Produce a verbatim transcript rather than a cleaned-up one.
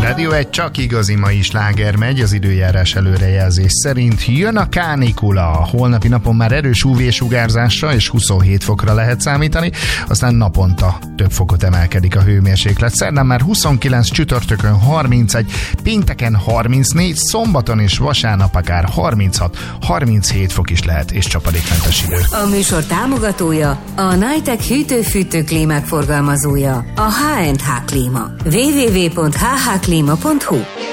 Rádió egy csak igazi mai sláger megy, az időjárás előrejelzés szerint jön a kánikula. A holnapi napon már erős ú vé-sugárzásra és huszonhét fokra lehet számítani, aztán naponta több fokot emelkedik a hőmérséklet. Szerdán már huszonkilenc, csütörtökön harmincegy, pénteken harmincnégy, szombaton és vasárnap akár harminchat, harminchét fok is lehet, és csapadékmentes idő. A műsor támogatója a Nitec hűtő-fűtő klímák forgalmazója, a há és há Klíma. double-u double-u double-u pont h h klíma pont hu